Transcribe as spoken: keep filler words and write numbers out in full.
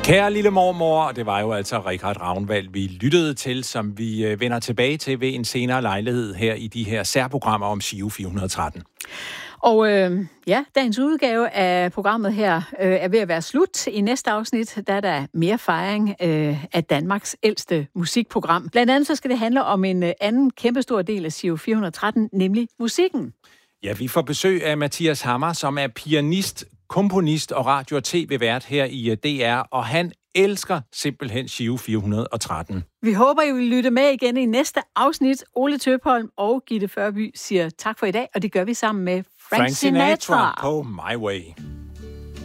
Kære lille mormor, og det var jo altså Richard Ragnvald, vi lyttede til, som vi øh, vender tilbage til ved en senere lejlighed her i de her særprogrammer om Giro fire hundrede og tretten. Og øh, ja, dagens udgave af programmet her øh, er ved at være slut. I næste afsnit, der er der mere fejring øh, af Danmarks ældste musikprogram. Blandt andet så skal det handle om en øh, anden kæmpestor del af Giro fire hundrede og tretten, nemlig musikken. Ja, vi får besøg af Mathias Hammer, som er pianist, komponist og radio- og tv-vært her i D R, og han elsker simpelthen Giro fire hundrede og tretten. Vi håber, I vil lytte med igen i næste afsnit. Ole Tøpholm og Gitte Førby siger tak for i dag, og det gør vi sammen med Frank, Frank Sinatra Sinatra på My Way.